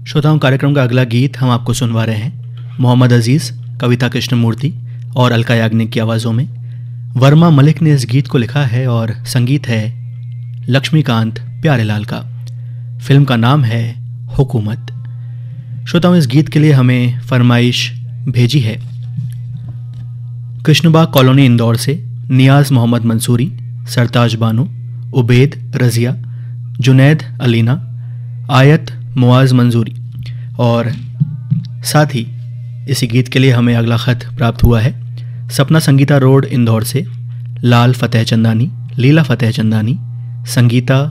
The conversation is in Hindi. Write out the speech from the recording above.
श्रोताओं, कार्यक्रम का अगला गीत हम आपको सुनवा रहे हैं मोहम्मद अजीज़, कविता कृष्णमूर्ति और अलका याग्निक की आवाज़ों में। वर्मा मलिक ने इस गीत को लिखा है और संगीत है लक्ष्मीकांत प्यारेलाल का। फिल्म का नाम है हुकूमत। श्रोताओं, इस गीत के लिए हमें फरमाइश भेजी है कृष्णबाग कॉलोनी इंदौर से नियाज मोहम्मद मंसूरी, सरताज बानो, उबैद रज़िया, जुनैद अलीना, आयत मुआज मंजूरी। और साथ ही इसी गीत के लिए हमें अगला ख़त प्राप्त हुआ है सपना संगीता रोड इंदौर से लाल फतेह चंदानी, लीला फतेह चंदानी, संगीता